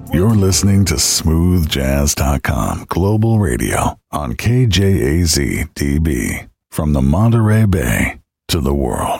You're listening to smoothjazz.com Global Radio on KJAZ DB from the Monterey Bay to the world.